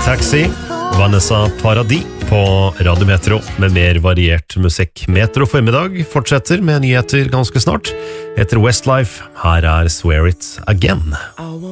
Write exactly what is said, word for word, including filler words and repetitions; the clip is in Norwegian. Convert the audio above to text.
Taxi, Vanessa Paradis på Radio Metro med mer variert musikk. Metro formiddag fortsetter med nyheter ganske snart. Etter Westlife, her er Swear It Again.